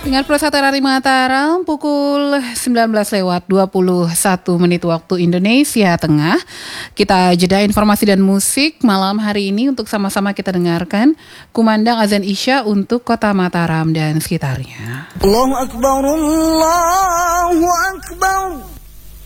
Dengan Pusat RRI Mataram pukul 19:21 waktu Indonesia Tengah. Kita jeda informasi dan musik malam hari ini untuk sama-sama kita dengarkan kumandang azan Isya untuk Kota Mataram dan sekitarnya. Allahu Akbar, Allahu Akbar.